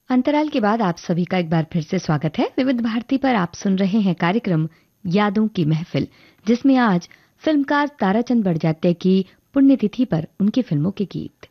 अंतराल के बाद आप सभी का एक बार फिर से स्वागत है। विविध भारती पर आप सुन रहे हैं कार्यक्रम यादों की महफिल, जिसमें आज फिल्मकार ताराचंद बड़जात्या की पुण्यतिथि पर उनकी फिल्मों के गीत।